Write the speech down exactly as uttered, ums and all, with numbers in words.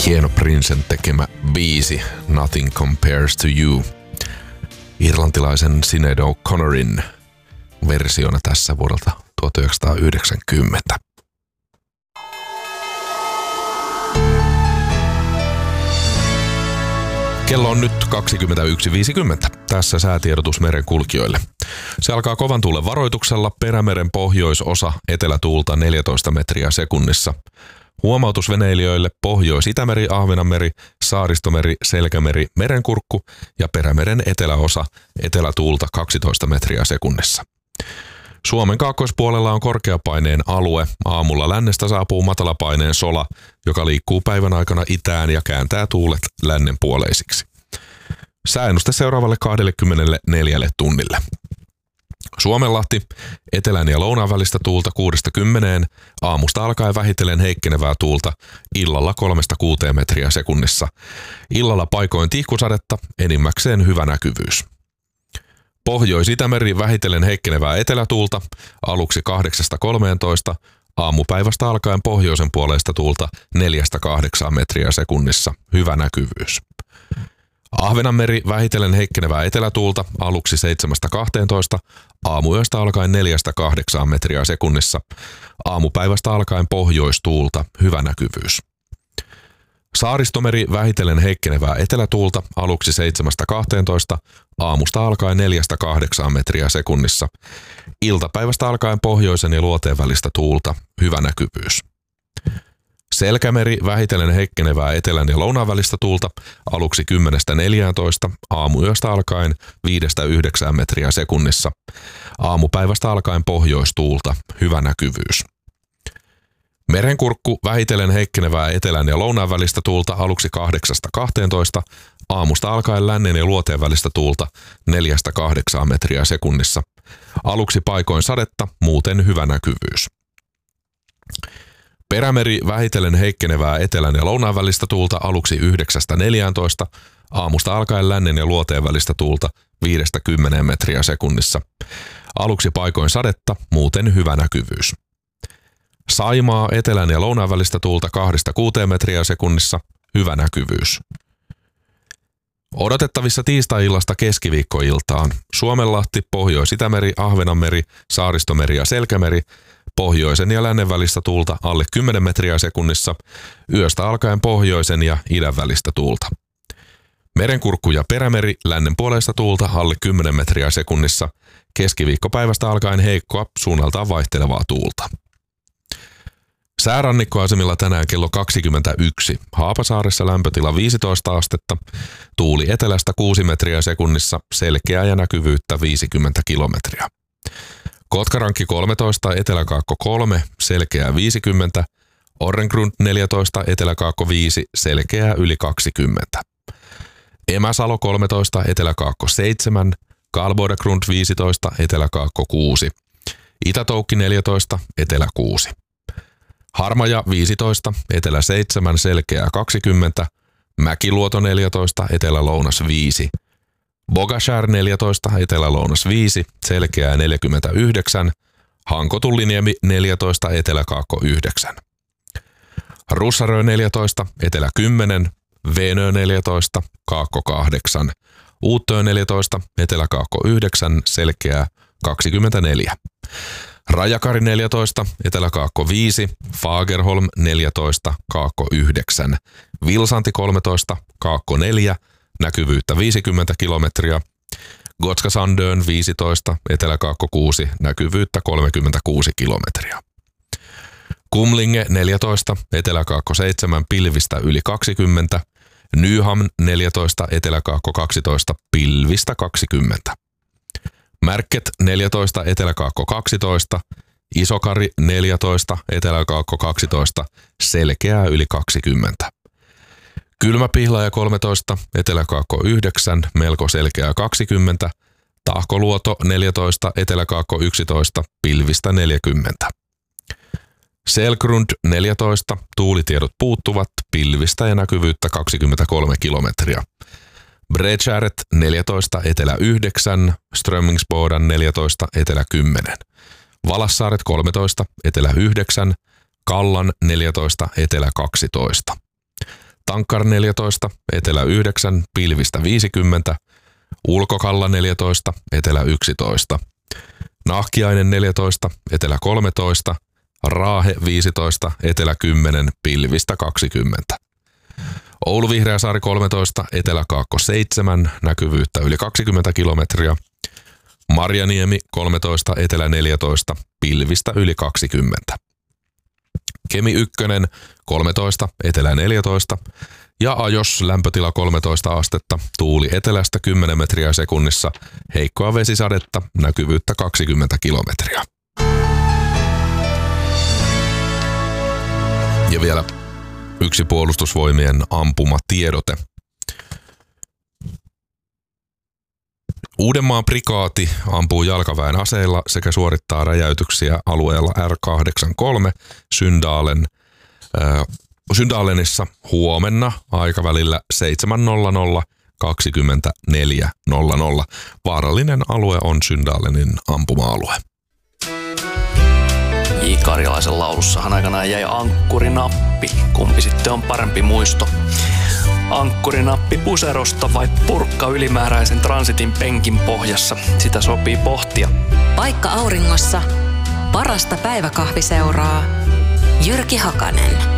Hieno Princen tekemä biisi Nothing Compares to You. Irlantilaisen Sinead O'Connorin versiona tässä vuodelta tuhatyhdeksänsataayhdeksänkymmentä. Kello on nyt kaksikymmentäyksi viisikymmentä. Tässä säätiedotus merenkulkijoille. Se alkaa kovan tuulen varoituksella. Perämeren pohjoisosa etelätuulta neljätoista metriä sekunnissa. Huomautus veneilijöille: Pohjois-Itämeri, Ahvenanmeri, Saaristomeri, Selkämeri, Merenkurkku ja Perämeren eteläosa etelätuulta kaksitoista metriä sekunnissa. Suomen kaakkoispuolella on korkeapaineen alue. Aamulla lännestä saapuu matalapaineen sola, joka liikkuu päivän aikana itään ja kääntää tuulet lännenpuoleisiksi. Sääennuste seuraavalle kaksikymmentäneljä tunnille. Suomenlahti, etelän ja lounaan välistä tuulta kuudesta kymmeneen, aamusta alkaen vähitellen heikkenevää tuulta, illalla kolmesta kuuteen metriä sekunnissa. Illalla paikoin tihkusadetta, enimmäkseen hyvä näkyvyys. Pohjois-Itämeri vähitellen heikkenevää etelätuulta, aluksi kahdeksasta kolmeentoista, aamupäivästä alkaen pohjoisen puoleista tuulta neljästä kahdeksaan metriä sekunnissa, hyvä näkyvyys. Ahvenanmeri vähitellen heikkenevää etelätuulta, aluksi seitsemästä kahteentoista, aamuyöstä alkaen neljästä kahdeksaan metriä sekunnissa, aamupäivästä alkaen pohjoistuulta, hyvä näkyvyys. Saaristomeri vähitellen heikkenevää etelätuulta, aluksi seitsemästä kahteentoista, aamusta alkaen neljästä kahdeksaan metriä sekunnissa, iltapäivästä alkaen pohjoisen ja luoteen välistä tuulta, hyvä näkyvyys. Selkämeri vähitellen heikkenevää etelän ja lounaan välistä tuulta, aluksi kymmenestä neljääntoista, aamuyöstä alkaen viidestä yhdeksään metriä sekunnissa, aamupäivästä alkaen pohjoistuulta, hyvä näkyvyys. Merenkurkku vähitellen heikkenevää etelän ja lounaan välistä tuulta, aluksi kahdeksasta kahteentoista, aamusta alkaen lännen ja luoteen välistä tuulta neljästä kahdeksaan metriä sekunnissa, aluksi paikoin sadetta, muuten hyvä näkyvyys. Perämeri vähitellen heikkenevää etelän ja lounaan välistä tuulta, aluksi yhdeksästä neljääntoista, aamusta alkaen lännen ja luoteen välistä tuulta viidestä kymmeneen metriä sekunnissa, aluksi paikoin sadetta, muuten hyvä näkyvyys. Saimaa etelän ja lounaan välistä tuulta kahdesta kuuteen metriä sekunnissa, hyvä näkyvyys. Odotettavissa tiistai-illasta keskiviikkoiltaan Suomenlahti, Pohjois-Itämeri, Ahvenanmeri, Saaristomeri ja Selkämeri, pohjoisen ja lännen välistä tuulta alle kymmenen metriä sekunnissa, yöstä alkaen pohjoisen ja idän välistä tuulta. Merenkurkku ja Perämeri, lännen puoleista tuulta alle kymmenen metriä sekunnissa, keskiviikkopäivästä alkaen heikkoa, suunnaltaan vaihtelevaa tuulta. Säärannikkoasemilla tänään kello kaksikymmentäyksi. Haapasaaressa lämpötila viisitoista astetta, tuuli etelästä kuusi metriä sekunnissa, selkeää ja näkyvyyttä viisikymmentä kilometriä. Kotkarankki kolmetoista, eteläkaakko kolme, selkeää viisikymmentä, Orrengrund neljätoista, eteläkaakko viisi, selkeää yli kaksikymmentä. Emäsalo kolmetoista, eteläkaakko seitsemän, Karlbodagrund viisitoista, eteläkaakko kuusi, Itätoukki neljätoista, etelä kuusi. Harmaja viisitoista, etelä seitsemän, selkeää kaksikymmentä, Mäkiluoto neljätoista, etelä-lounas viisi, Bogashär neljätoista, etelä-lounas viisi, selkeää neljäkymmentäyhdeksän, Hankotulliniemi neljätoista, eteläkaakko yhdeksän. Russarö neljätoista, etelä kymmenen, Veenö neljätoista, kaakko kahdeksan, Uuttöö neljätoista, eteläkaakko yhdeksän, selkeää kaksikymmentäneljä. Rajakari neljätoista, eteläkaakko viisi, Fagerholm neljätoista, kaakko yhdeksän, Vilsanti kolmetoista, kaakko neljä, näkyvyyttä viisikymmentä kilometriä, Gotska Sandön viisitoista, eteläkaakko kuusi, näkyvyyttä kolmekymmentäkuusi kilometriä. Kumlinge neljätoista, eteläkaakko seitsemän, pilvistä yli kaksikymmentä, Nyhamn neljätoista, eteläkaakko kaksitoista, pilvistä kaksikymmentä. Märket neljätoista, eteläkaakko kaksitoista, Isokari neljätoista, eteläkaakko kaksitoista, selkeää yli kaksikymmentä. Kylmäpihlaja kolmetoista, eteläkaakko yhdeksän, melko selkeää kaksikymmentä, Tahkoluoto neljätoista, eteläkaakko yksitoista, pilvistä neljäkymmentä. Selgrund neljätoista, tuulitiedot puuttuvat, pilvistä ja näkyvyyttä kaksikymmentäkolme kilometriä. Bredskäret neljätoista, etelä yhdeksän, Strömmingsboden neljätoista, etelä kymmenen. Valassaaret kolmetoista, etelä yhdeksän, Kallan neljätoista, etelä kaksitoista. Tankkar neljätoista, etelä yhdeksän, pilvistä viisikymmentä, Ulkokalla neljätoista, etelä yksitoista, Nahkiainen neljätoista, etelä kolmetoista, Raahe viisitoista, etelä kymmenen, pilvistä kaksikymmentä. Oulu Vihreäsaari kolmetoista, etelä Kaakko seitsemän, näkyvyyttä yli kaksikymmentä kilometriä. Marjaniemi kolmetoista, etelä neljätoista, pilvistä yli kaksikymmentä. Kemi yksi kolmetoista, etelä neljätoista ja Ajos lämpötila kolmetoista astetta, tuuli etelästä kymmenen metriä sekunnissa, heikkoa vesisadetta, näkyvyyttä kaksikymmentä kilometriä. Ja vielä yksi puolustusvoimien ampumatiedote. Uudenmaan prikaati ampuu jalkaväen aseilla sekä suorittaa räjäytyksiä alueella R kahdeksankymmentäkolme Syndalen, äh, Syndalenissa huomenna aikavälillä seitsemän nolla nolla - kaksikymmentäneljä nolla nolla. Vaarallinen alue on Syndalenin ampuma-alue. J. Karjalaisen laulussahan aikanaan jäi ankkurinappi. Kumpi sitten on parempi muisto? Ankkurinappi puserosta vai purkka ylimääräisen transitin penkin pohjassa? Sitä sopii pohtia. Paikka auringossa. Parasta päiväkahviseuraa. Jyrki Hakanen.